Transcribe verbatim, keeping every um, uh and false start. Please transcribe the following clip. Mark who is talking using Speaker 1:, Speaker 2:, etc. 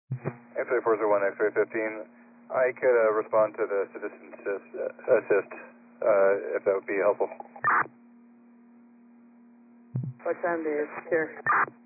Speaker 1: X-ray four zero one, X-ray fifteen. I could uh, respond to the citizen assist, uh, assist uh, if that would be helpful.
Speaker 2: What time do you secure?